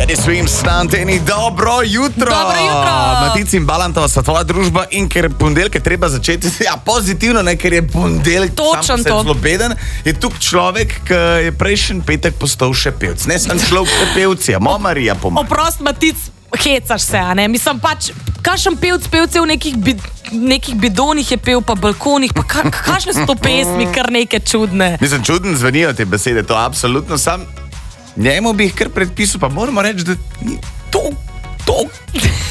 Teddy Swims na anteni. Dobro jutro! Dobro jutro! Matic in Balantova sta tvoja družba in ker ponedeljke treba začeti, pozitivno, ne, ker je ponedeljek Točno sam to. zelo beden, je tukaj človek, ki je prejšnji petek postal še pevc. Ne sem človek še pevc, ja, Marija pomaga. Oprost, Matic, hecaš se, a ne? Mislim pač, kakšen pevc je v nekih bidonih je pel, pa balkonih, pa kakšne so to pesmi, kar neke čudne. Mislim, čudno zvenijo te besede, to absolutno sam. Njemu bi jih kar predpisal, pa moramo reči, da ni to.